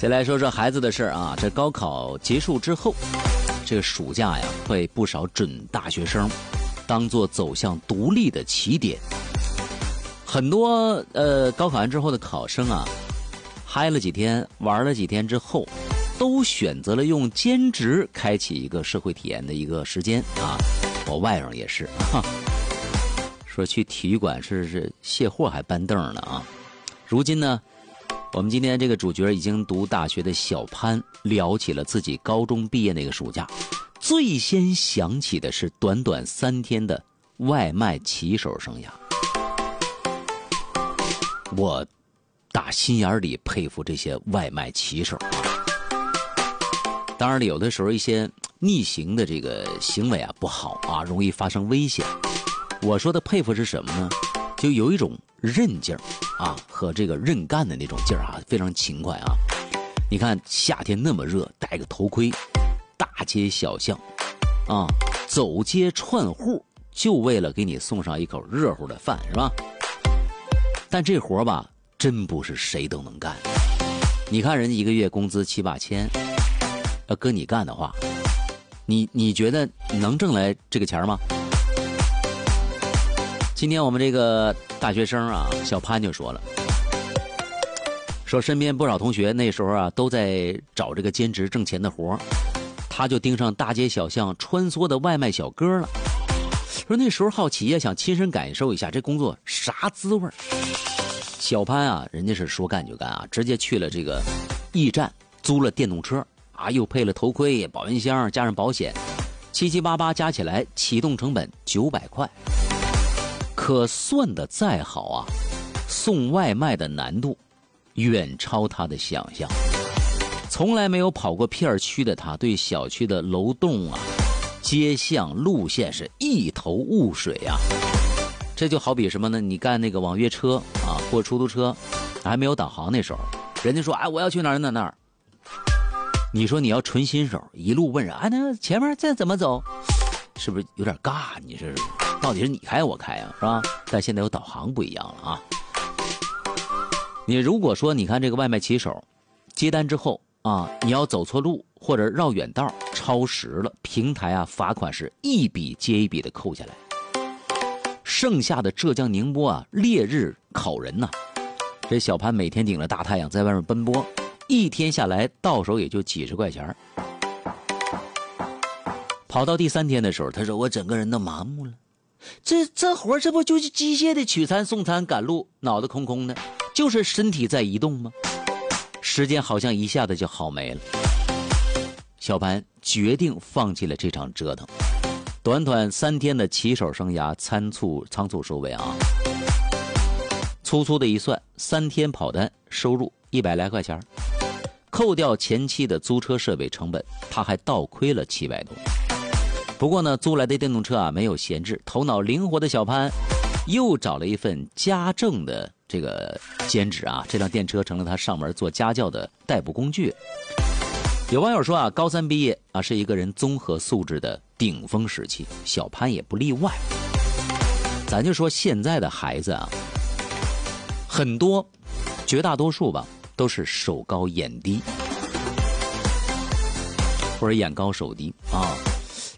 先来说说孩子的事啊。这高考结束之后，这个暑假呀，被不少准大学生当作走向独立的起点。很多高考完之后的考生啊，嗨了几天，玩了几天之后，都选择了用兼职开启一个社会体验的一个时间啊。我外甥也是说去体育馆是卸货还搬凳呢啊。如今呢，我们今天这个主角已经读大学的小潘聊起了自己高中毕业那个暑假，最先想起的是短短3天的外卖骑手生涯。我打心眼里佩服这些外卖骑手啊。当然了，有的时候一些逆行的这个行为啊不好啊，容易发生危险。我说的佩服是什么呢？就有一种韧劲儿啊，和这个韧干的那种劲儿啊，非常勤快啊。你看夏天那么热，戴个头盔，大街小巷啊，走街串户，就为了给你送上一口热乎的饭，是吧？但这活吧，真不是谁都能干。你看人家一个月工资7、8千，要搁你干的话，你觉得能挣来这个钱吗？今天我们这个大学生啊，小潘就说了，说身边不少同学那时候啊都在找这个兼职挣钱的活，他就盯上大街小巷穿梭的外卖小哥了。说那时候好奇呀，想亲身感受一下这工作啥滋味。小潘啊，人家是说干就干啊，直接去了这个驿站租了电动车啊，又配了头盔、保温箱，加上保险，7七8八加起来启动成本900块。可算得再好啊，送外卖的难度远超他的想象。从来没有跑过片区的他，对小区的楼栋啊、街巷路线是一头雾水啊。这就好比什么呢？你干那个网约车啊，或出租车，还没有导航那时候，人家说哎我要去哪儿哪儿，你说你要纯新手，一路问人哎那前面再怎么走，是不是有点尬？你是到底是你开我开啊，是吧？但现在有导航不一样了啊。你如果说你看这个外卖骑手接单之后啊，你要走错路或者绕远道超时了，平台啊罚款是一笔接一笔的扣下来。盛夏的浙江宁波啊，烈日烤人呐，这小潘每天顶着大太阳在外面奔波，一天下来到手也就几十块钱。跑到第3天的时候，他说我整个人都麻木了，这活这不就是机械的取餐送餐赶路，脑子空空的，就是身体在移动吗？时间好像一下子就好没了。小潘决定放弃了这场折腾，短短3天的骑手生涯仓促收尾啊。粗粗的一算，3天跑单收入100来块钱，扣掉前期的租车设备成本，他还倒亏了700多。不过呢，租来的电动车啊没有闲置，头脑灵活的小潘又找了一份家政的这个兼职啊，这辆电车成了他上门做家教的代步工具。有网友说啊，高3毕业啊是一个人综合素质的顶峰时期，小潘也不例外。咱就说现在的孩子啊，很多绝大多数吧都是手高眼低，或者眼高手低啊。